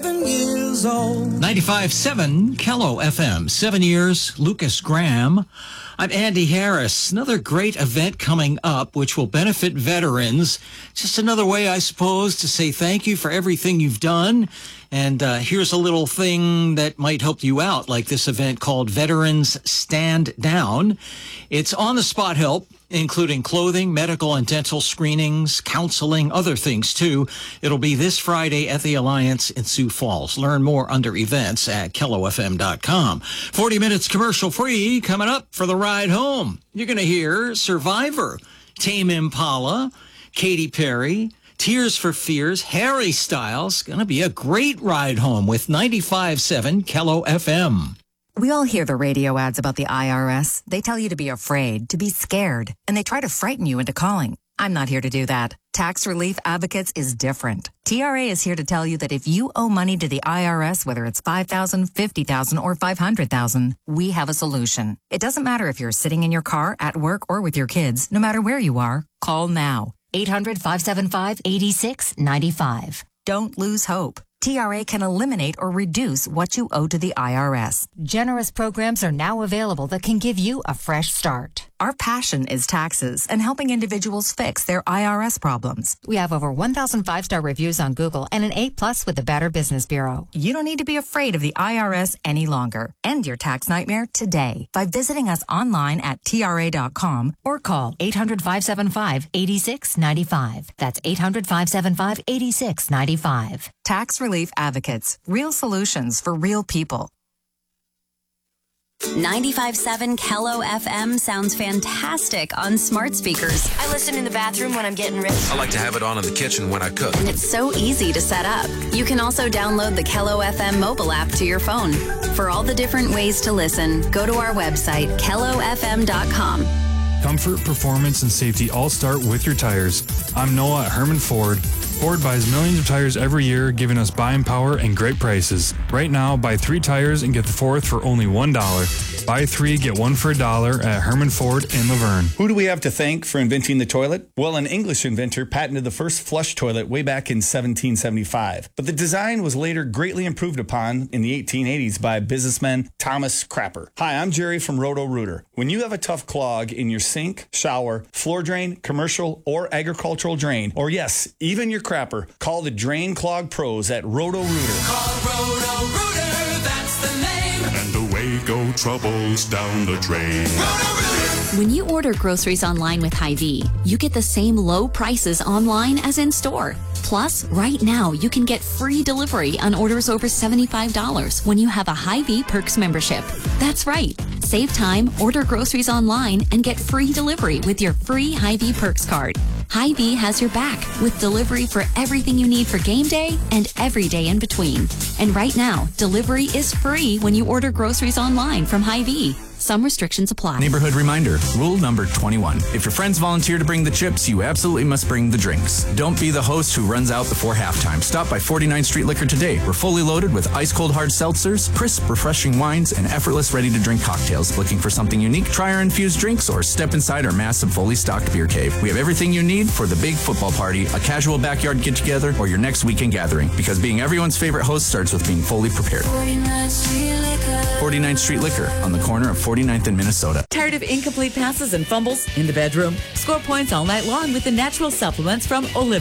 Years old. 95.7 Kello FM. 7 years, Lucas Graham. I'm Andy Harris. Another great event coming up, which will benefit veterans. Just another way, I suppose, to say thank you for everything you've done. And here's a little thing that might help you out, like this event called Veterans Stand Down. It's on-the-spot help, including clothing, medical and dental screenings, counseling, other things too. It'll be this Friday at the Alliance in Sioux Falls. Learn more under events at KelloFM.com. 40 minutes commercial free coming up for the ride home. You're going to hear Survivor, Tame Impala, Katy Perry, Tears for Fears, Harry Styles. Going to be a great ride home with 95.7 Kello FM. We all hear the radio ads about the IRS. They tell you to be afraid, to be scared, and they try to frighten you into calling. I'm not here to do that. Tax Relief Advocates is different. TRA is here to tell you that if you owe money to the IRS, whether it's $5,000, $50,000, or $500,000, we have a solution. It doesn't matter if you're sitting in your car, at work, or with your kids. No matter where you are, call now. 800-575-8695. Don't lose hope. TRA can eliminate or reduce what you owe to the IRS. Generous programs are now available that can give you a fresh start. Our passion is taxes and helping individuals fix their IRS problems. We have over 1,000 5-star reviews on Google and an A+ with the Better Business Bureau. You don't need to be afraid of the IRS any longer. End your tax nightmare today by visiting us online at TRA.com or call 800-575-8695. That's 800-575-8695. Tax Relief Advocates. Real solutions for real people. 95.7 Kello FM sounds fantastic on smart speakers. I listen in the bathroom when I'm getting ready. I like to have it on in the kitchen when I cook. And it's so easy to set up. You can also download the Kello FM mobile app to your phone. For all the different ways to listen, go to our website, KelloFM.com. Comfort, performance, and safety all start with your tires. I'm Noah at Herman Ford. Ford buys millions of tires every year, giving us buying power and great prices. Right now, buy 3 tires and get the 4th for only $1. Buy 3, get 1 for $1 at Herman Ford in Laverne. Who do we have to thank for inventing the toilet? Well, an English inventor patented the first flush toilet way back in 1775. But the design was later greatly improved upon in the 1880s by businessman Thomas Crapper. Hi, I'm Jerry from Roto-Rooter. When you have a tough clog in your sink, shower, floor drain, commercial, or agricultural drain, or yes, even your crapper, call the Drain Clog Pros at Roto-Rooter. Call Roto-Rooter, that's the name. And away go troubles down the drain. Roto-Rooter. When you order groceries online with Hy-Vee, you get the same low prices online as in store. Plus, right now, you can get free delivery on orders over $75 when you have a Hy-Vee Perks membership. That's right. Save time, order groceries online, and get free delivery with your free Hy-Vee Perks card. Hy-Vee has your back with delivery for everything you need for game day and every day in between. And right now, delivery is free when you order groceries online from Hy-Vee. Some restrictions apply. Neighborhood reminder, rule number 21. If your friends volunteer to bring the chips, you absolutely must bring the drinks. Don't be the host who runs out before halftime. Stop by 49th Street Liquor today. We're fully loaded with ice-cold hard seltzers, crisp, refreshing wines, and effortless ready-to-drink cocktails. Looking for something unique? Try our infused drinks or step inside our massive, fully stocked beer cave. We have everything you need for the big football party, a casual backyard get-together, or your next weekend gathering. Because being everyone's favorite host starts with being fully prepared. 49th Street Liquor on the corner of 49th and Minnesota. Tired of incomplete passes and fumbles in the bedroom? Score points all night long with the natural supplements from Olivia.